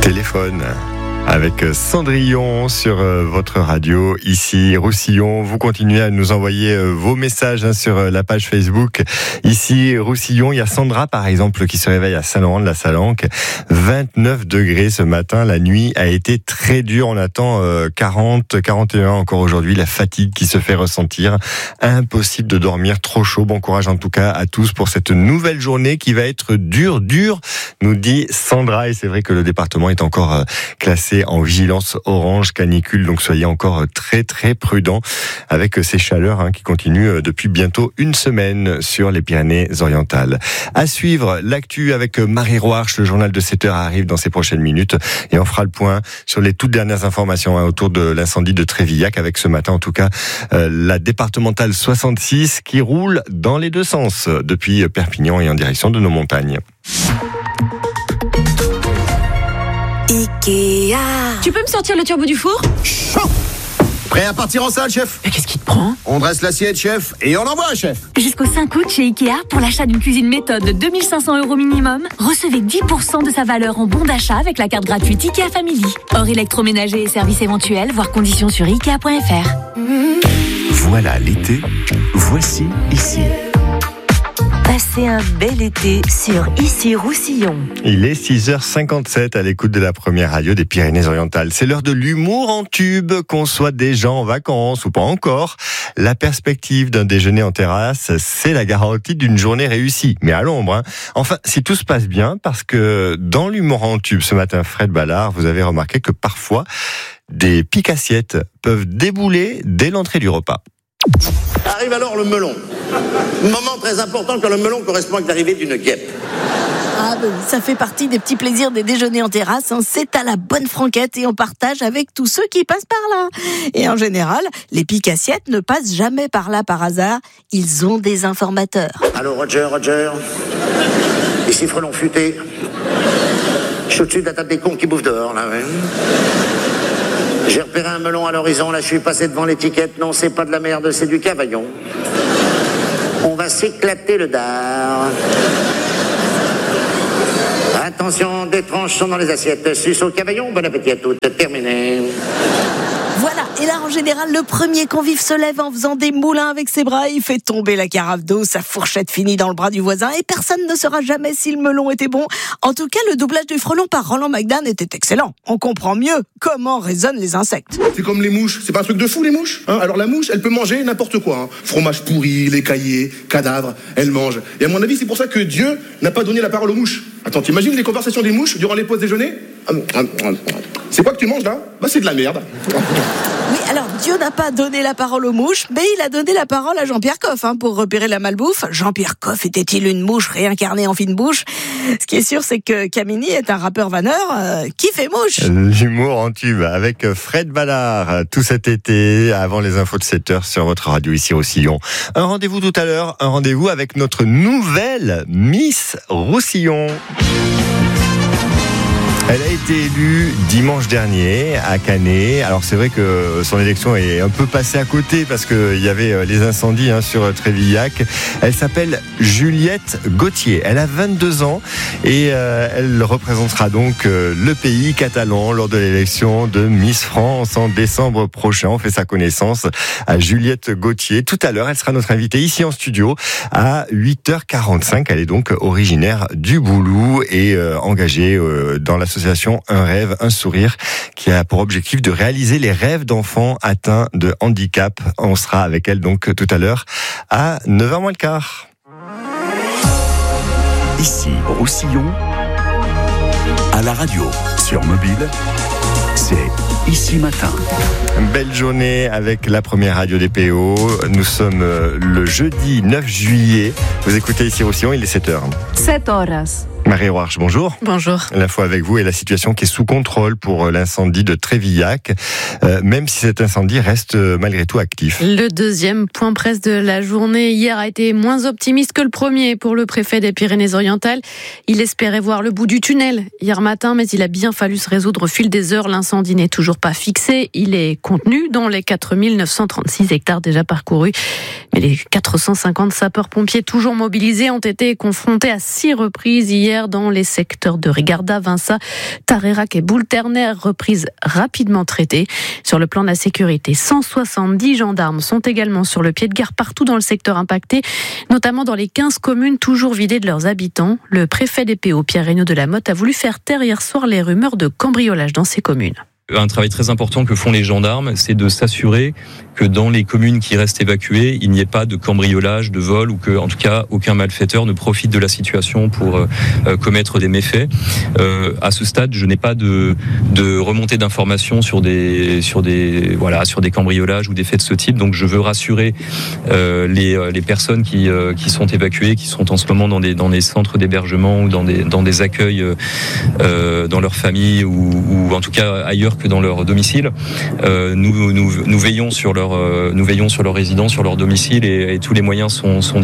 Téléphone avec Cendrillon sur votre radio, ici Roussillon. Vous continuez à nous envoyer vos messages sur la page Facebook. Ici Roussillon, il y a Sandra par exemple qui se réveille à Saint-Laurent-de-la-Salanque. 29 degrés ce matin, la nuit a été très dure. On attend 40, 41 encore aujourd'hui. La fatigue qui se fait ressentir. Impossible de dormir, trop chaud. Bon courage en tout cas à tous pour cette nouvelle journée qui va être dure, nous dit Sandra. Et c'est vrai que le département est encore classé en vigilance orange canicule, donc soyez encore très très prudents avec ces chaleurs qui continuent depuis bientôt une semaine sur les Pyrénées-Orientales. À suivre l'actu avec Marie Roarch, le journal de 7h arrive dans ces prochaines minutes et on fera le point sur les toutes dernières informations autour de l'incendie de Trévillac avec ce matin en tout cas la départementale 66 qui roule dans les deux sens depuis Perpignan et en direction de nos montagnes. Ikea. Tu peux me sortir le turbo du four ? Chaud. Prêt à partir en salle, chef ? Mais qu'est-ce qui te prend ? On dresse l'assiette, chef, et on envoie, chef. Jusqu'au 5 août chez Ikea, pour l'achat d'une cuisine méthode de 2 500 € minimum, recevez 10% de sa valeur en bon d'achat avec la carte gratuite Ikea Family. Hors électroménager et services éventuels, voir conditions sur Ikea.fr. Voilà l'été, voici ici. Passez un bel été sur Ici Roussillon. Il est 6h57 à l'écoute de la première radio des Pyrénées-Orientales. C'est l'heure de l'humour en tube, qu'on soit déjà en vacances ou pas encore. La perspective d'un déjeuner en terrasse, c'est la garantie d'une journée réussie, mais à l'ombre. Enfin, si tout se passe bien, parce que dans l'humour en tube ce matin, Fred Ballard, vous avez remarqué que parfois, des piques-assiettes peuvent débouler dès l'entrée du repas. Arrive alors le melon. Moment très important quand le melon correspond avec l'arrivée d'une guêpe. Ah ben, ça fait partie des petits plaisirs des déjeuners en terrasse. C'est à la bonne franquette et on partage avec tous ceux qui passent par là. Et en général, les piques-assiettes ne passent jamais par là par hasard. Ils ont des informateurs. Allô Roger. Ici Frelon futé. Je suis au-dessus de la table des cons qui bouffent dehors, là, ouais. J'ai repéré un melon à l'horizon, là je suis passé devant l'étiquette. Non, c'est pas de la merde, c'est du cavaillon. On va s'éclater le dard. Attention, des tranches sont dans les assiettes. Suce au cavaillon, bon appétit à toutes. Terminé. Voilà, et là en général, le premier convive se lève en faisant des moulins avec ses bras, il fait tomber la carafe d'eau, sa fourchette finit dans le bras du voisin et personne ne saura jamais si le melon était bon. En tout cas, le doublage du frelon par Roland McDan était excellent. On comprend mieux comment résonnent les insectes. C'est comme les mouches, c'est pas un truc de fou les mouches Alors la mouche, elle peut manger n'importe quoi. Fromage pourri, lait caillé, cadavres, elle mange. Et à mon avis, c'est pour ça que Dieu n'a pas donné la parole aux mouches. Attends, t'imagines les conversations des mouches durant les pauses déjeuner ? C'est quoi que tu manges là ? Bah c'est de la merde. Oui, alors Dieu n'a pas donné la parole aux mouches, mais il a donné la parole à Jean-Pierre Coff pour repérer la malbouffe. Jean-Pierre Coff était-il une mouche réincarnée en fine bouche ? Ce qui est sûr, c'est que Camini est un rappeur vanneur qui fait mouche. L'humour en tube avec Fred Ballard tout cet été, avant les infos de 7h sur votre radio ici au Roussillon. Un rendez-vous tout à l'heure, un rendez-vous avec notre nouvelle Miss Roussillon. Elle a été élue dimanche dernier à Canet. Alors c'est vrai que son élection est un peu passée à côté parce qu'il y avait les incendies sur Trévillac. Elle s'appelle Juliette Gauthier. Elle a 22 ans et elle représentera donc le pays catalan lors de l'élection de Miss France en décembre prochain. On fait sa connaissance à Juliette Gauthier. Tout à l'heure, elle sera notre invitée ici en studio à 8h45. Elle est donc originaire du Boulou et engagée dans l'association Un rêve, un sourire, qui a pour objectif de réaliser les rêves d'enfants atteints de handicap. On sera avec elle donc tout à l'heure à 9h moins le quart. Ici, Roussillon, à la radio, sur mobile, c'est Ici Matin. Belle journée avec la première radio des PO. Nous sommes le jeudi 9 juillet. Vous écoutez Ici Roussillon, il est 7h. 7 horas. Marie Roarch, bonjour. Bonjour. L'info avec vous et la situation qui est sous contrôle pour l'incendie de Trévillac, même si cet incendie reste malgré tout actif. Le deuxième point presse de la journée hier a été moins optimiste que le premier pour le préfet des Pyrénées-Orientales. Il espérait voir le bout du tunnel hier matin, mais il a bien fallu se résoudre au fil des heures. L'incendie n'est toujours pas fixé. Il est contenu dans les 4936 hectares déjà parcourus. Mais les 450 sapeurs-pompiers toujours mobilisés ont été confrontés à 6 reprises hier hier dans les secteurs de Rigarda, Vinça, Tarerac et Boulterner, reprise rapidement traitée. Sur le plan de la sécurité, 170 gendarmes sont également sur le pied de guerre partout dans le secteur impacté, notamment dans les 15 communes toujours vidées de leurs habitants. Le préfet des PO, Pierre Regnault de la Motte, a voulu faire taire hier soir les rumeurs de cambriolage dans ces communes. Un travail très important que font les gendarmes, c'est de s'assurer que dans les communes qui restent évacuées, il n'y ait pas de cambriolage, de vol, ou que, en tout cas, aucun malfaiteur ne profite de la situation pour commettre des méfaits. À ce stade, je n'ai pas de remontée d'informations sur des cambriolages ou des faits de ce type. Donc, je veux rassurer les personnes qui sont évacuées, qui sont en ce moment dans des centres d'hébergement ou dans des accueils dans leur famille ou en tout cas ailleurs que dans leur domicile. Nous veillons sur leur résidence, sur leur domicile, et tous les moyens sont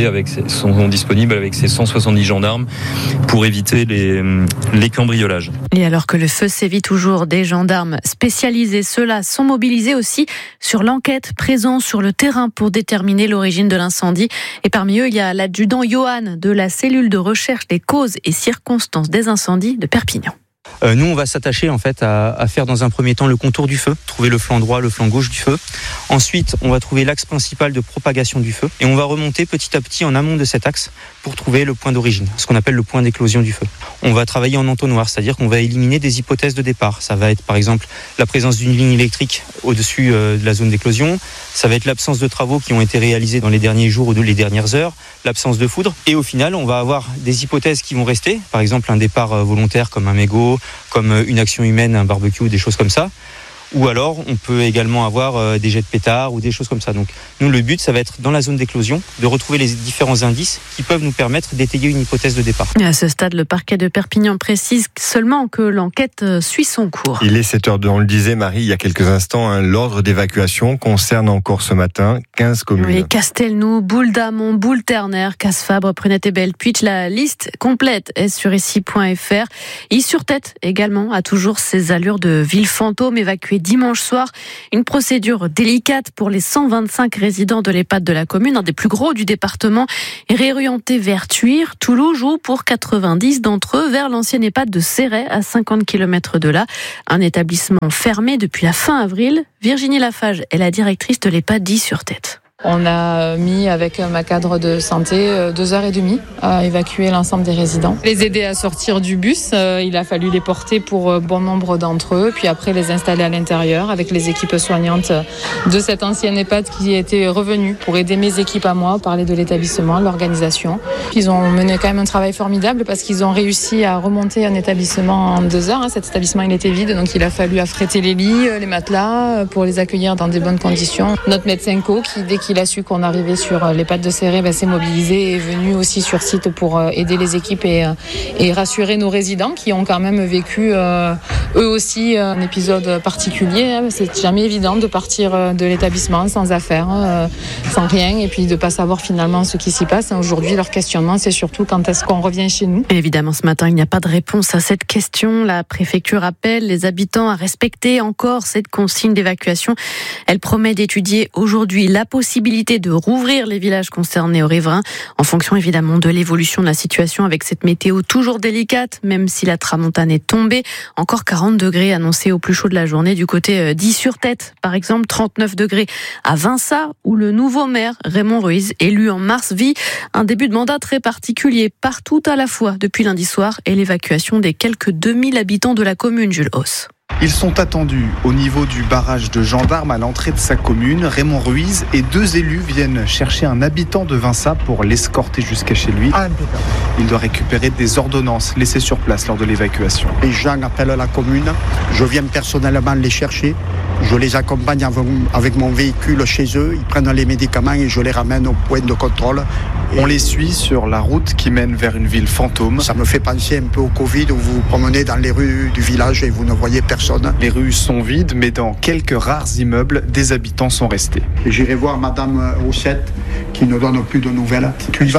disponibles avec ces 170 gendarmes pour éviter les cambriolages. Et alors que le feu sévit toujours, des gendarmes spécialisés, ceux-là sont mobilisés aussi sur l'enquête, présents sur le terrain pour déterminer l'origine de l'incendie. Et parmi eux, il y a l'adjudant Johan de la cellule de recherche des causes et circonstances des incendies de Perpignan. Nous, on va s'attacher en fait à faire dans un premier temps le contour du feu, trouver le flanc droit, le flanc gauche du feu. Ensuite, on va trouver l'axe principal de propagation du feu et on va remonter petit à petit en amont de cet axe pour trouver le point d'origine, ce qu'on appelle le point d'éclosion du feu. On va travailler en entonnoir, c'est-à-dire qu'on va éliminer des hypothèses de départ. Ça va être par exemple la présence d'une ligne électrique au-dessus de la zone d'éclosion. Ça va être l'absence de travaux qui ont été réalisés dans les derniers jours ou les dernières heures, l'absence de foudre. Et au final, on va avoir des hypothèses qui vont rester, par exemple un départ volontaire comme un mégot, comme une action humaine, un barbecue, des choses comme ça. Ou alors, on peut également avoir des jets de pétards ou des choses comme ça. Donc, nous, le but, ça va être, dans la zone d'éclosion, de retrouver les différents indices qui peuvent nous permettre d'étayer une hypothèse de départ. Et à ce stade, le parquet de Perpignan précise seulement que l'enquête suit son cours. Il est 7h02, on le disait, Marie, il y a quelques instants, l'ordre d'évacuation concerne encore ce matin 15 communes. Oui, Castelnou, Boule-d'Amont, Boulterner, Casse-Fabre, Prunette et Belle-Puitch. La liste complète est sur ici.fr. Is-sur-Tête également a toujours ses allures de ville fantôme, évacuée dimanche soir. Une procédure délicate pour les 125 résidents de l'EHPAD de la commune, un des plus gros du département, est réorienté vers Thuir, Toulouse, ou pour 90 d'entre eux vers l'ancienne EHPAD de Céret, à 50 km de là. Un établissement fermé depuis la fin avril. Virginie Lafage est la directrice de l'EHPAD d'Is-sur-Tête. On a mis avec ma cadre de santé 2h30 à évacuer l'ensemble des résidents. Les aider à sortir du bus, il a fallu les porter pour bon nombre d'entre eux, puis après les installer à l'intérieur avec les équipes soignantes de cette ancienne EHPAD qui étaient revenues pour aider mes équipes à moi, parler de l'établissement, de l'organisation. Ils ont mené quand même un travail formidable parce qu'ils ont réussi à remonter un établissement en 2 heures. Cet établissement, il était vide, donc il a fallu affréter les lits, les matelas pour les accueillir dans des bonnes conditions. Notre médecin co, qui dès qu'il a su qu'on arrivait sur l'EHPAD de Céret, s'est mobilisé et est venu aussi sur site pour aider les équipes et rassurer nos résidents qui ont quand même vécu eux aussi un épisode particulier. C'est jamais évident de partir de l'établissement sans affaires, sans rien, et puis de pas savoir finalement ce qui s'y passe. Aujourd'hui, leur questionnement, c'est surtout quand est-ce qu'on revient chez nous. Et évidemment, ce matin, il n'y a pas de réponse à cette question. La préfecture appelle les habitants à respecter encore cette consigne d'évacuation. Elle promet d'étudier aujourd'hui la possibilité de rouvrir les villages concernés aux riverains, en fonction évidemment de l'évolution de la situation avec cette météo toujours délicate, même si la tramontane est tombée. Encore 40 degrés annoncés au plus chaud de la journée du côté d'Is-sur-Tête. Par exemple, 39 degrés à Vinça, où le nouveau maire, Raymond Ruiz, élu en mars, vit un début de mandat très particulier partout à la fois depuis lundi soir et l'évacuation des quelques 2000 habitants de la commune, Jules Hauss. Ils sont attendus au niveau du barrage de gendarmes à l'entrée de sa commune. Raymond Ruiz et 2 élus viennent chercher un habitant de Vinça pour l'escorter jusqu'à chez lui. Il doit récupérer des ordonnances laissées sur place lors de l'évacuation. Les gens appellent la commune, je viens personnellement les chercher, je les accompagne avec mon véhicule chez eux, ils prennent les médicaments et je les ramène au point de contrôle. On les suit sur la route qui mène vers une ville fantôme. Ça me fait penser un peu au Covid où vous vous promenez dans les rues du village et vous ne voyez personne. Les rues sont vides, mais dans quelques rares immeubles, des habitants sont restés. J'irai voir Madame Roussette qui ne donne plus de nouvelles. Tu y vas ?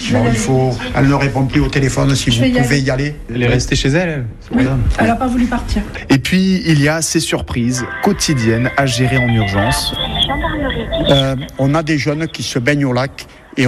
Elle ne répond plus au téléphone, si vous pouvez y aller. Elle est restée chez elle ? Oui, elle n'a pas voulu partir. Et puis, il y a ces surprises quotidiennes à gérer en urgence. On a des jeunes qui se baignent au lac et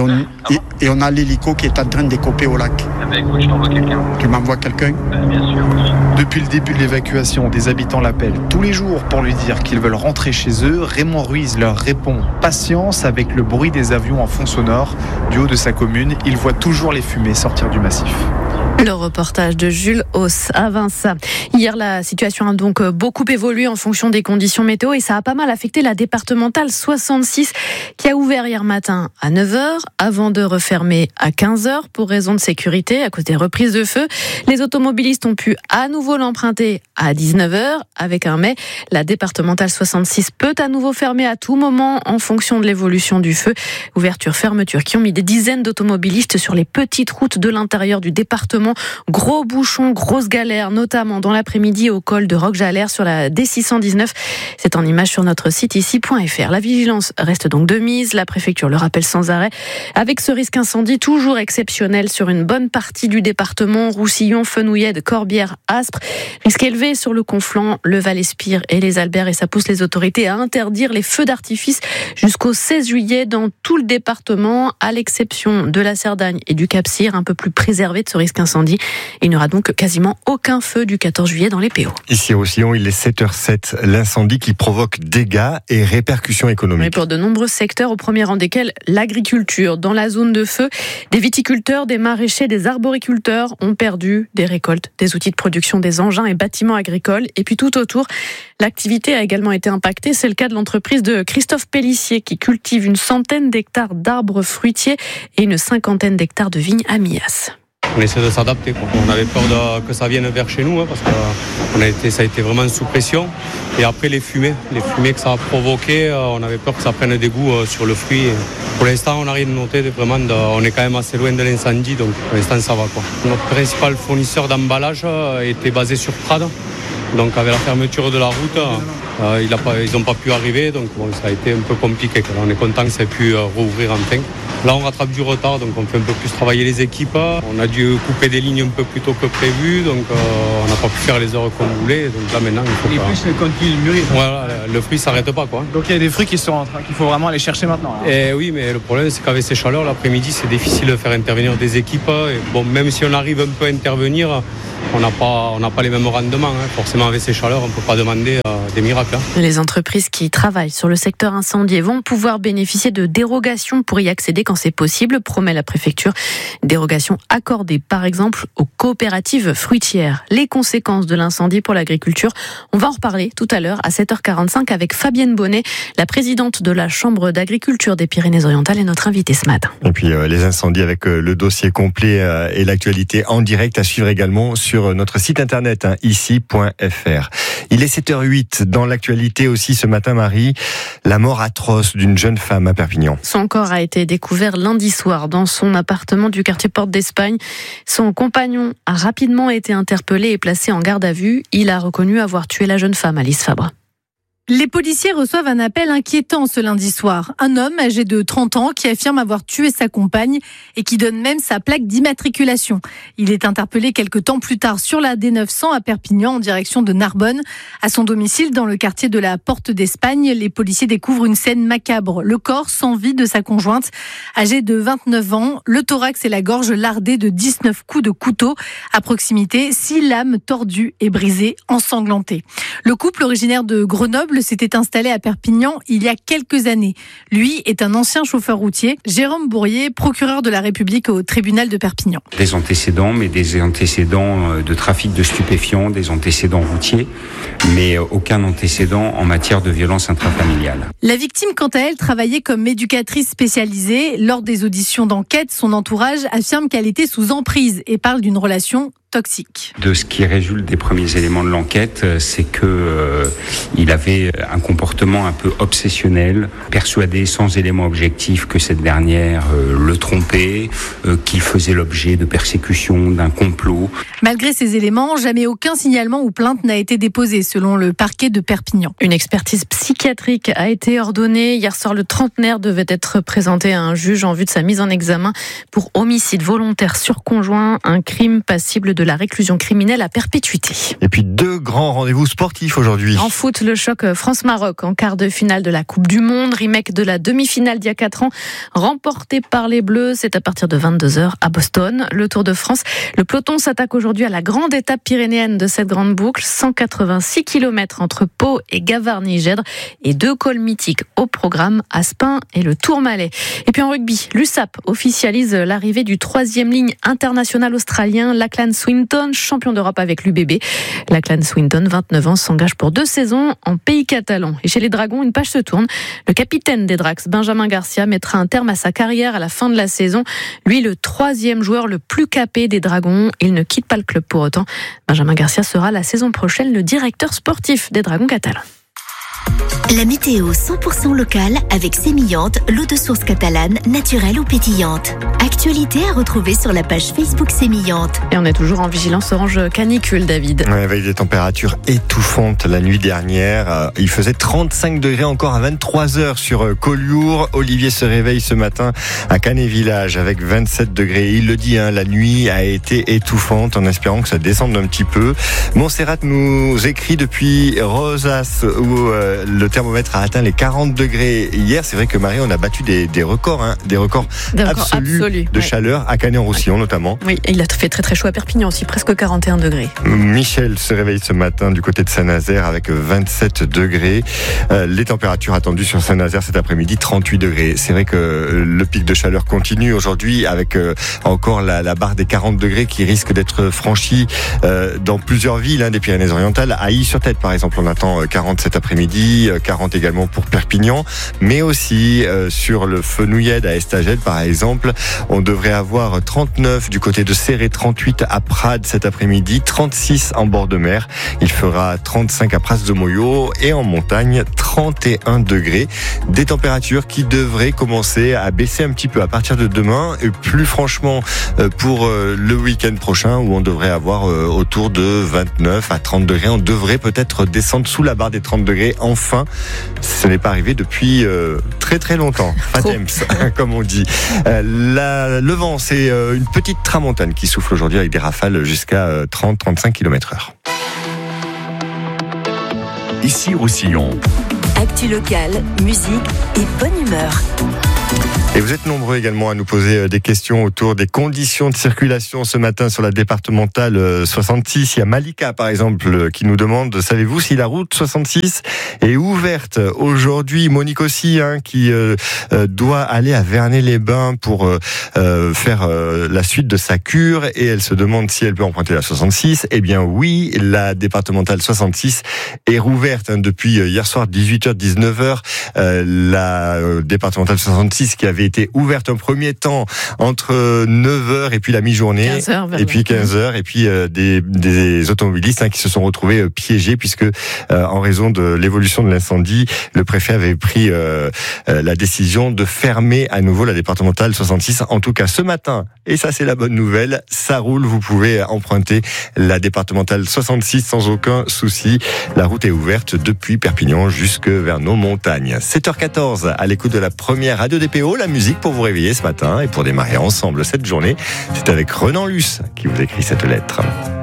on a l'hélico qui est en train de décoper au lac. Écoute, je t'envoie quelqu'un. Tu m'envoies quelqu'un ? Bien sûr. Depuis le début de l'évacuation, des habitants l'appellent tous les jours pour lui dire qu'ils veulent rentrer chez eux. Raymond Ruiz leur répond « Patience » avec le bruit des avions en fond sonore. Du haut de sa commune, il voit toujours les fumées sortir du massif. Le reportage de Jules Hauss à Vinça. Hier, la situation a donc beaucoup évolué en fonction des conditions météo et ça a pas mal affecté la départementale 66 qui a ouvert hier matin à 9h avant de refermer à 15h pour raison de sécurité à cause des reprises de feu. Les automobilistes ont pu à nouveau l'emprunter à 19h avec un mais. La départementale 66 peut à nouveau fermer à tout moment en fonction de l'évolution du feu. Ouverture-fermeture qui ont mis des dizaines d'automobilistes sur les petites routes de l'intérieur du département. Gros bouchons, grosse galère, notamment dans l'après-midi au col de Roquejalère sur la D619. C'est en image sur notre site ici.fr. La vigilance reste donc de mise. La préfecture le rappelle sans arrêt. Avec ce risque incendie toujours exceptionnel sur une bonne partie du département, Roussillon, Fenouillède, Corbière, Aspres. Risque élevé sur le Conflent, le Val-Espire et les Alberts. Et ça pousse les autorités à interdire les feux d'artifice jusqu'au 16 juillet dans tout le département, à l'exception de la Cerdagne et du Cap-Cyr, un peu plus préservés de ce risque incendie. Il n'y aura donc quasiment aucun feu du 14 juillet dans les PO. Ici au Roussillon, il est 7h07. L'incendie qui provoque dégâts et répercussions économiques. Mais pour de nombreux secteurs, au premier rang desquels l'agriculture. Dans la zone de feu, des viticulteurs, des maraîchers, des arboriculteurs ont perdu des récoltes, des outils de production, des engins et bâtiments agricoles. Et puis tout autour, l'activité a également été impactée. C'est le cas de l'entreprise de Christophe Pellissier qui cultive une centaine d'hectares d'arbres fruitiers et une cinquantaine d'hectares de vignes à Millas. On essaie de s'adapter. On avait peur que ça vienne vers chez nous parce que ça a été vraiment sous pression. Et après les fumées que ça a provoqué, on avait peur que ça prenne des goûts sur le fruit. Pour l'instant, on n'a rien noté. On est quand même assez loin de l'incendie, donc pour l'instant ça va. Notre principal fournisseur d'emballage était basé sur Prades. Donc avec la fermeture de la route, ils n'ont pas pu arriver, donc ça a été un peu compliqué. On est content que ça ait pu rouvrir enfin. Là on rattrape du retard, donc on fait un peu plus travailler les équipes. On a dû couper des lignes un peu plus tôt que prévu, donc on n'a pas pu faire les heures qu'on voulait. Donc là maintenant il faut les fruits continuent de mûrir. Voilà, le fruit s'arrête pas quoi. Donc il y a des fruits qu'il faut vraiment aller chercher maintenant. Et oui, mais le problème c'est qu'avec ces chaleurs l'après-midi c'est difficile de faire intervenir des équipes. Et bon, même si on arrive un peu à intervenir, on n'a pas les mêmes rendements. Forcément, avec ces chaleurs, on ne peut pas demander des miracles. Les entreprises qui travaillent sur le secteur incendié vont pouvoir bénéficier de dérogations pour y accéder quand c'est possible, promet la préfecture. Dérogations accordées, par exemple, aux coopératives fruitières. Les conséquences de l'incendie pour l'agriculture, on va en reparler tout à l'heure à 7h45 avec Fabienne Bonnet, la présidente de la Chambre d'agriculture des Pyrénées-Orientales et notre invitée ce matin. Et puis les incendies avec le dossier complet et l'actualité en direct à suivre également sur notre site internet ici.fr. Il est 7h08. Dans l'actualité aussi ce matin, Marie, la mort atroce d'une jeune femme à Perpignan. Son corps a été découvert lundi soir dans son appartement du quartier Porte d'Espagne. Son compagnon a rapidement été interpellé et placé en garde à vue. Il a reconnu avoir tué la jeune femme, Alice Fabre. Les policiers reçoivent un appel inquiétant ce lundi soir. Un homme âgé de 30 ans qui affirme avoir tué sa compagne et qui donne même sa plaque d'immatriculation. Il est interpellé quelque temps plus tard sur la D900 à Perpignan en direction de Narbonne. À son domicile dans le quartier de la Porte d'Espagne, les policiers découvrent une scène macabre. Le corps sans vie de sa conjointe, âgée de 29 ans, le thorax et la gorge lardés de 19 coups de couteau. À proximité, 6 lames tordues et brisées, ensanglantées. Le couple originaire de Grenoble s'était installé à Perpignan il y a quelques années. Lui est un ancien chauffeur routier. Jérôme Bourrier, procureur de la République au tribunal de Perpignan. Des antécédents, mais des antécédents de trafic de stupéfiants, des antécédents routiers, mais aucun antécédent en matière de violence intrafamiliale. La victime, quant à elle, travaillait comme éducatrice spécialisée. Lors des auditions d'enquête, son entourage affirme qu'elle était sous emprise et parle d'une relation toxique. De ce qui résulte des premiers éléments de l'enquête, c'est que il avait un comportement un peu obsessionnel, persuadé sans élément objectif que cette dernière le trompait, qu'il faisait l'objet de persécutions, d'un complot. Malgré ces éléments, jamais aucun signalement ou plainte n'a été déposé selon le parquet de Perpignan. Une expertise psychiatrique a été ordonnée. Hier soir, le trentenaire devait être présenté à un juge en vue de sa mise en examen pour homicide volontaire sur conjoint, un crime passible de la réclusion criminelle à perpétuité. Et puis 2 grands rendez-vous sportifs aujourd'hui. En foot, le choc France-Maroc en quart de finale de la Coupe du Monde, remake de la demi-finale d'il y a 4 ans, remportée par les Bleus. C'est à partir de 22h à Boston. Le Tour de France, le peloton s'attaque aujourd'hui à la grande étape pyrénéenne de cette grande boucle, 186 km entre Pau et Gavarnie-Gèdre et 2 cols mythiques au programme, Aspin et le Tourmalet. Et puis en rugby, l'USAP officialise l'arrivée du 3e ligne international australien, Lachlan Swinton, champion d'Europe avec l'UBB. Lachlan Swinton, 29 ans, s'engage pour 2 saisons en pays catalan. Et chez les Dragons, une page se tourne. Le capitaine des Drax, Benjamin Garcia, mettra un terme à sa carrière à la fin de la saison. Lui, le 3e joueur le plus capé des Dragons. Il ne quitte pas le club pour autant. Benjamin Garcia sera la saison prochaine le directeur sportif des Dragons catalans. La météo 100% locale avec Sémillante, l'eau de source catalane, naturelle ou pétillante. Actualité à retrouver sur la page Facebook Sémillante. Et on est toujours en vigilance orange canicule, David. Ouais, avec des températures étouffantes la nuit dernière. Il faisait 35 degrés encore à 23h sur Collioure. Olivier se réveille ce matin à Canet-Village avec 27 degrés. Il le dit, la nuit a été étouffante en espérant que ça descende un petit peu. Montserrat nous écrit depuis Rosas où le thermomètre a atteint les 40 degrés hier. C'est vrai que Marie, on a battu des records, des records absolus de chaleur à Canet-en-Roussillon notamment. Oui, et il a fait très très chaud à Perpignan aussi, presque 41 degrés. Michel se réveille ce matin du côté de Saint-Nazaire avec 27 degrés. Les températures attendues sur Saint-Nazaire cet après-midi, 38 degrés. C'est vrai que le pic de chaleur continue aujourd'hui avec encore la barre des 40 degrés qui risque d'être franchie dans plusieurs villes des Pyrénées-Orientales. À Illy-sur-Tête par exemple, on attend 40 cet après-midi. 40 également pour Perpignan, mais aussi sur le Fenouillède à Estagel par exemple, on devrait avoir 39 du côté de Céré, 38 à Prades cet après-midi, 36 en bord de mer, il fera 35 à Pras de Moyo et en montagne 31 degrés, des températures qui devraient commencer à baisser un petit peu à partir de demain et plus franchement pour le week-end prochain où on devrait avoir autour de 29 à 30 degrés, on devrait peut-être descendre sous la barre des 30 degrés enfin, ce n'est pas arrivé depuis très très longtemps. Fatems, comme on dit. Le vent, c'est une petite tramontane qui souffle aujourd'hui avec des rafales jusqu'à 30-35 km/h. Ici Roussillon. Actu locale, musique et bonne humeur. Et vous êtes nombreux également à nous poser des questions autour des conditions de circulation ce matin sur la départementale 66. Il y a Malika par exemple qui nous demande, savez-vous si la route 66 est ouverte aujourd'hui? Monique aussi qui doit aller à Vernet-les-Bains pour faire la suite de sa cure et elle se demande si elle peut emprunter la 66. Eh bien oui, la départementale 66 est rouverte depuis hier soir 18h-19h. La départementale 66 qui avait été ouverte un premier temps entre 9h et puis la mi-journée, 15h, et puis 15h, et puis des automobilistes qui se sont retrouvés piégés puisque en raison de l'évolution de l'incendie, le préfet avait pris la décision de fermer à nouveau la départementale 66. En tout cas ce matin, et ça c'est la bonne nouvelle, ça roule, vous pouvez emprunter la départementale 66 sans aucun souci. La route est ouverte depuis Perpignan jusque vers nos montagnes. 7h14 à l'écoute de la première radio DPO, la musique pour vous réveiller ce matin et pour démarrer ensemble cette journée. C'est avec Renan Luce qui vous écrit cette lettre.